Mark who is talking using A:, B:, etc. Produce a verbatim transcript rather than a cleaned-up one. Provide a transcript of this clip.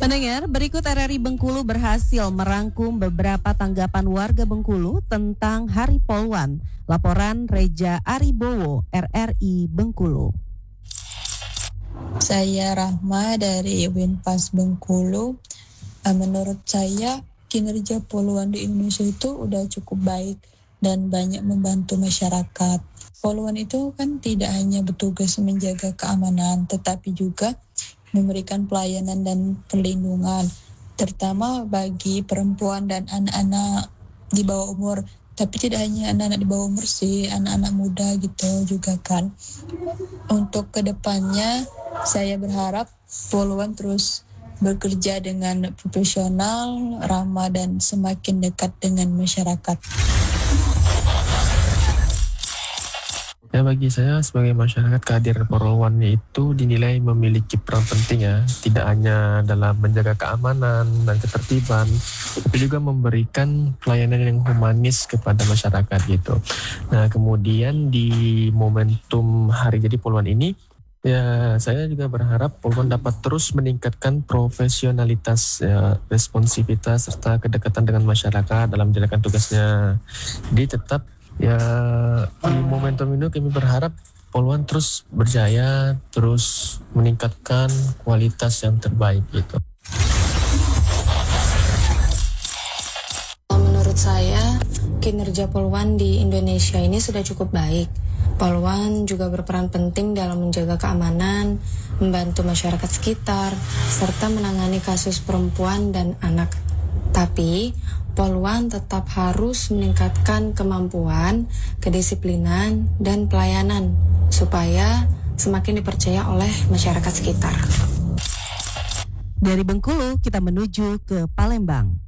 A: Pendengar, berikut R R I Bengkulu berhasil merangkum beberapa tanggapan warga Bengkulu tentang Hari Poluan. Laporan Reja Aribowo, R R I Bengkulu.
B: Saya Rahma dari Winpas Bengkulu. Menurut saya kinerja poluan di Indonesia itu udah cukup baik dan banyak membantu masyarakat. Poluan itu kan tidak hanya bertugas menjaga keamanan, tetapi juga memberikan pelayanan dan perlindungan, terutama bagi perempuan dan anak-anak di bawah umur. Tapi tidak hanya anak-anak di bawah umur sih, anak-anak muda gitu juga kan. Untuk kedepannya, saya berharap poluan terus bekerja dengan profesional, ramah, dan semakin dekat dengan masyarakat.
C: Ya, bagi saya sebagai masyarakat, kehadiran Poluan itu dinilai memiliki peran penting ya, tidak hanya dalam menjaga keamanan dan ketertiban, tapi juga memberikan pelayanan yang humanis kepada masyarakat gitu. Nah, kemudian di momentum Hari Jadi Poluan ini, ya saya juga berharap Poluan dapat terus meningkatkan profesionalitas, ya, responsivitas serta kedekatan dengan masyarakat dalam menjalankan tugasnya. Jadi tetap ya di momentum ini kami berharap Poluan terus berjaya, terus meningkatkan kualitas yang terbaik gitu.
D: Menurut saya kinerja Poluan di Indonesia ini sudah cukup baik. Poluan juga berperan penting dalam menjaga keamanan, membantu masyarakat sekitar, serta menangani kasus perempuan dan anak. Tapi, Poluan tetap harus meningkatkan kemampuan, kedisiplinan, dan pelayanan supaya semakin dipercaya oleh masyarakat sekitar.
A: Dari Bengkulu, kita menuju ke Palembang.